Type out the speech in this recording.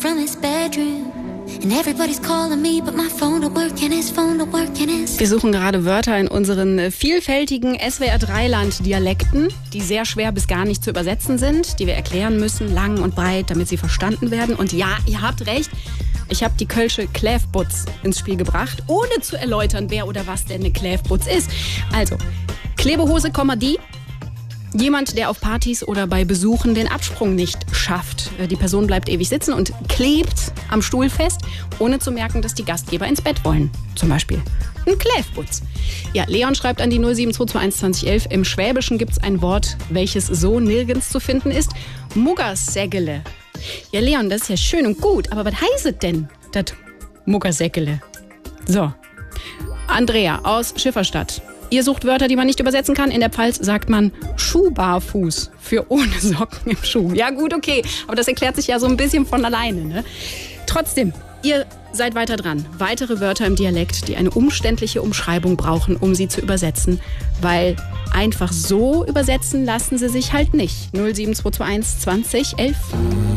from his bedroom. And everybody's calling me, but my phone don't work and his phone don't work and his... Wir suchen gerade Wörter in unseren vielfältigen SWR3-Land-Dialekten, die sehr schwer bis gar nicht zu übersetzen sind, die wir erklären müssen, lang und breit, damit sie verstanden werden. Und ja, ihr habt recht, ich habe die kölsche Kläfbutz ins Spiel gebracht, ohne zu erläutern, wer oder was denn eine Kläfbutz ist. Also, Klebehose, die... Jemand, der auf Partys oder bei Besuchen den Absprung nicht schafft. Die Person bleibt ewig sitzen und klebt am Stuhl fest, ohne zu merken, dass die Gastgeber ins Bett wollen. Zum Beispiel ein Kläfbutz. Ja, Leon schreibt an die 07221 2011. Im Schwäbischen gibt es ein Wort, welches so nirgends zu finden ist. Muggersägele. Ja, Leon, das ist ja schön und gut, aber was heißt es denn, das Muggersägele? So, Andrea aus Schifferstadt. Ihr sucht Wörter, die man nicht übersetzen kann. In der Pfalz sagt man Schuhbarfuß für ohne Socken im Schuh. Ja gut, okay, aber das erklärt sich ja so ein bisschen von alleine, ne? Trotzdem, ihr seid weiter dran. Weitere Wörter im Dialekt, die eine umständliche Umschreibung brauchen, um sie zu übersetzen. Weil einfach so übersetzen lassen sie sich halt nicht. 07221 2011.